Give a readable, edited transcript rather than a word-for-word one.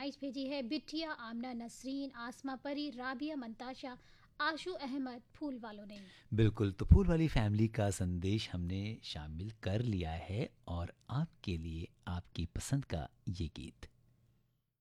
फरमाइश भेजी है बिटिया आमना नसरीन, आसमा परी, राबिया मंताशा, आशू अहमद फूल वालों ने। बिल्कुल, तो फूल वाली फैमिली का संदेश हमने शामिल कर लिया है और आपके लिए आपकी पसंद का ये गीत।